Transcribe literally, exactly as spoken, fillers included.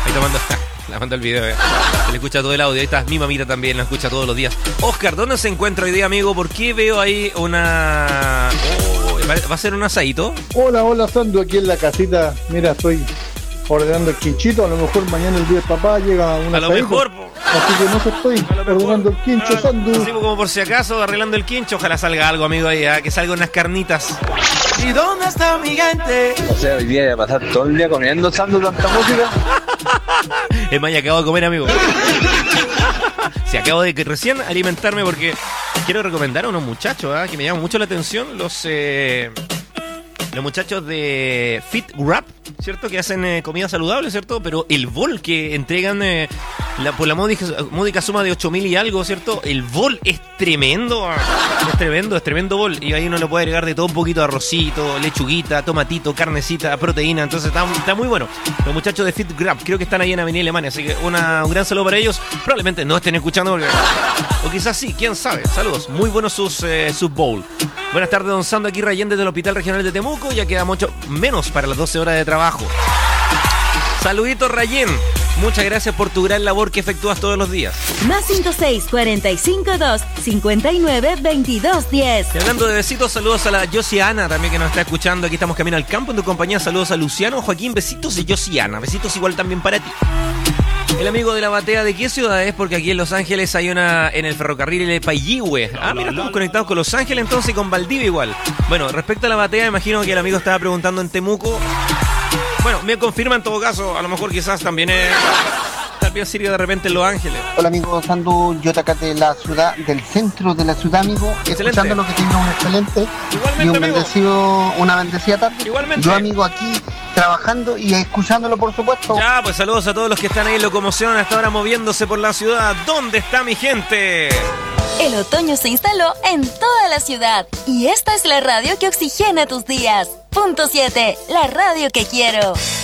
Ahí te mando, la mando el video, eh. Se le escucha todo el audio. Ahí está, mi mamita también la escucha todos los días. Oscar, ¿dónde se encuentra hoy día, amigo? ¿Por qué veo ahí una... Oh, ¿va a ser un asadito? Hola, hola, Sandu, aquí en la casita. Mira, estoy ordenando el quinchito. A lo mejor mañana el día del papá llega una A lo asadito. mejor, po. Así que no se estoy ordenando el quincho, ah, Sandu. Así como por si acaso, arreglando el quincho. Ojalá salga algo, amigo, ahí, ¿eh? Que salgan unas carnitas. ¿Y dónde está mi gente? O sea, hoy día de pasar todo el día comiendo, Sandu, tanta música. Es más, ya acabo de comer, amigo. Si acabo de que recién alimentarme porque quiero recomendar a unos muchachos, ¿eh? Que me llaman mucho la atención. Los eh, los muchachos de Fit Wrap, ¿cierto? Que hacen eh, comida saludable, ¿cierto? Pero el bol que entregan eh, la, por la módica, módica suma de ocho mil y algo, ¿cierto? El bol es tremendo. Es tremendo, es tremendo bol. Y ahí uno le puede agregar de todo un poquito de arrocito, lechuguita, tomatito, carnecita, proteína. Entonces está, está muy bueno. Los muchachos de Fit Wrap, creo que están ahí en Avenida Alemania. Así que una, un gran saludo para ellos. Probablemente no estén escuchando porque... O quizás sí, quién sabe. Saludos. Muy buenos sus, eh, sus bowl. Buenas tardes, don Sando, aquí Rayén desde el Hospital Regional de Temuco. Ya queda mucho menos para las doce horas de trabajo. Saludito, Rayén. Muchas gracias por tu gran labor que efectúas todos los días. Más cinco seis, cuatro cinco dos, cinco nueve, veintidós diez. Y hablando de besitos, saludos a la Josiana también que nos está escuchando. Aquí estamos camino al campo en tu compañía. Saludos a Luciano, Joaquín, besitos de Josiana. Besitos igual también para ti. El amigo de la batea, ¿de qué ciudad es? Porque aquí en Los Ángeles hay una en el ferrocarril de Payihue. Ah, mira, estamos conectados con Los Ángeles entonces y con Valdivia igual. Bueno, respecto a la batea, imagino que el amigo estaba preguntando en Temuco. Bueno, me confirma en todo caso, a lo mejor quizás también es... También sirve de repente en Los Ángeles. Hola amigo Sandu, yo te acá de la ciudad, del centro de la ciudad, amigo. Excelente. Escuchando lo que tenga un excelente Igualmente, y un amigo. bendecido, una bendecida tarde. Igualmente. Yo, amigo, aquí trabajando y escuchándolo, por supuesto. Ya, pues saludos a todos los que están ahí en locomoción hasta ahora moviéndose por la ciudad. ¿Dónde está mi gente? El otoño se instaló en toda la ciudad y esta es la radio que oxigena tus días. Punto siete, la radio que quiero.